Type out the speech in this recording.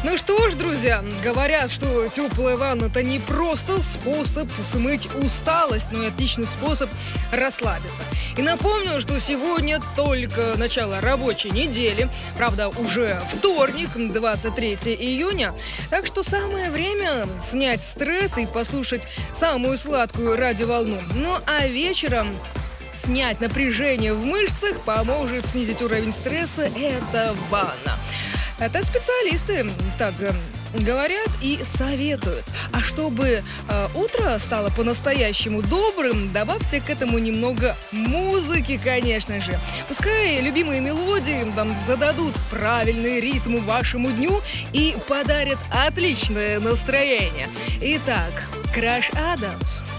Ну что ж, друзья, говорят, что теплая ванна — это не просто способ смыть усталость, но и отличный способ расслабиться. И напомню, что сегодня только начало рабочей недели, правда, уже вторник, 23 июня, так что самое время снять стресс и послушать самую сладкую радиоволну. Ну а вечером снять напряжение в мышцах поможет снизить уровень стресса — это ванна. Это специалисты так говорят и советуют. А чтобы утро стало по-настоящему добрым, добавьте к этому немного музыки, конечно же. Пускай любимые мелодии вам зададут правильный ритм вашему дню и подарят отличное настроение. Итак, Краш Адамс.